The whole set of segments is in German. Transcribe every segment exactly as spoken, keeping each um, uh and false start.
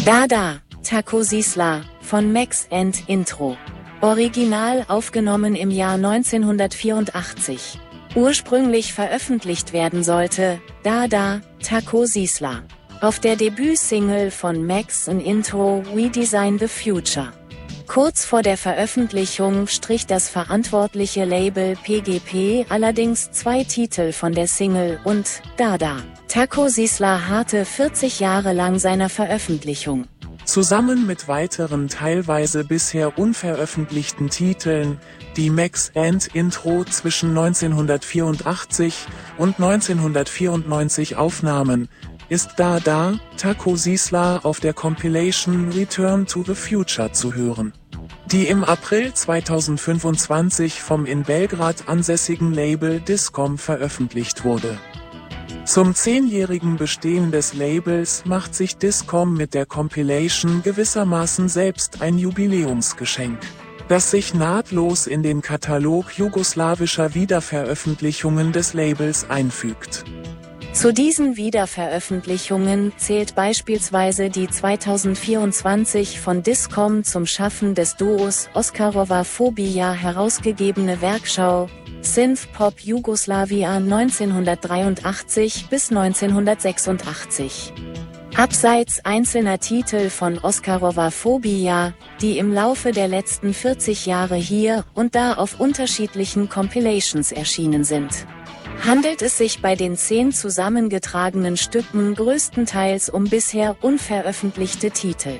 Da Da, Taco Sisla, von Max and Intro. Original aufgenommen im Jahr neunzehnhundertvierundachtzig. Ursprünglich veröffentlicht werden sollte Da Da, Taco Sisla auf der Debütsingle von Max and Intro We Design the Future. Kurz vor der Veröffentlichung strich das verantwortliche Label P G P allerdings zwei Titel von der Single und Da Da, Taco Sisla harrte vierzig Jahre lang seiner Veröffentlichung. Zusammen mit weiteren teilweise bisher unveröffentlichten Titeln, die Max and Intro zwischen neunzehnhundertvierundachtzig und neunzehnhundertvierundneunzig aufnahmen, ist Da Da, Taco Sisla auf der Compilation Return to the Future zu hören, die im April zweitausendfünfundzwanzig vom in Belgrad ansässigen Label Discom veröffentlicht wurde. Zum zehnjährigen Bestehen des Labels macht sich Discom mit der Compilation gewissermaßen selbst ein Jubiläumsgeschenk, das sich nahtlos in den Katalog jugoslawischer Wiederveröffentlichungen des Labels einfügt. Zu diesen Wiederveröffentlichungen zählt beispielsweise die zweitausendvierundzwanzig von Discom zum Schaffen des Duos Oscarova Phobia herausgegebene Werkschau Synth-Pop Jugoslavia neunzehnhundertdreiundachtzig bis neunzehnhundertsechsundachtzig. Abseits einzelner Titel von Oscarova Phobia, die im Laufe der letzten vierzig Jahre hier und da auf unterschiedlichen Compilations erschienen sind, handelt es sich bei den zehn zusammengetragenen Stücken größtenteils um bisher unveröffentlichte Titel.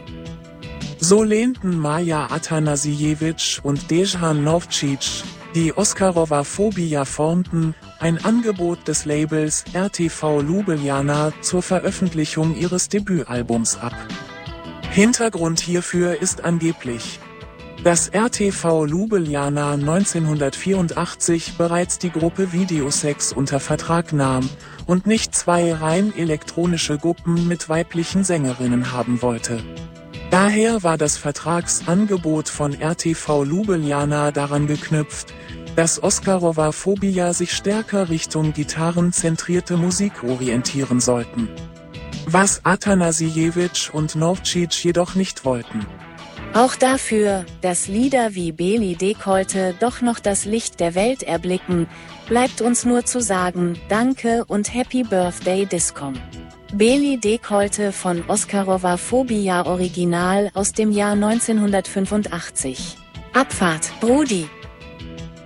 So lehnten Maja Atanasijevic und Dejan Novcic, die Oscarova Phobia formten, ein Angebot des Labels R T V Ljubljana zur Veröffentlichung ihres Debütalbums ab. Hintergrund hierfür ist angeblich, dass R T V Ljubljana neunzehnhundertvierundachtzig bereits die Gruppe Videosex unter Vertrag nahm und nicht zwei rein elektronische Gruppen mit weiblichen Sängerinnen haben wollte. Daher war das Vertragsangebot von R T V Ljubljana daran geknüpft, dass Oscarova Phobia sich stärker Richtung gitarrenzentrierte Musik orientieren sollten. Was Atanasijevic und Novcic jedoch nicht wollten. Auch dafür, dass Lieder wie Beli Dekolte doch noch das Licht der Welt erblicken, bleibt uns nur zu sagen, danke und Happy Birthday Discom. Beli Dekolte von Oscarova Phobia Original aus dem Jahr neunzehnhundertfünfundachtzig. Abfahrt, Brudi!